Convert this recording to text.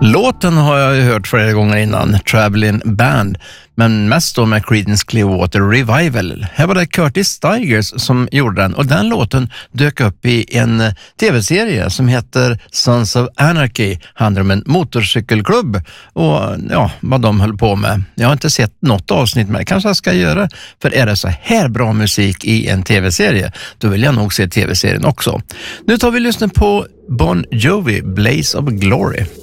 Låten har jag ju hört flera gånger innan, Traveling Band, men mest då med Creedence Clearwater Revival. Här var det Curtis Stigers som gjorde den, och den låten dök upp i en tv-serie som heter Sons of Anarchy. Handlar om en motorcykelklubb och ja, vad de höll på med. Jag har inte sett något avsnitt, men kanske jag ska göra, för är det så här bra musik i en tv-serie, då vill jag nog se tv-serien också. Nu tar vi lyssna på Bon Jovi, Blaze of Glory.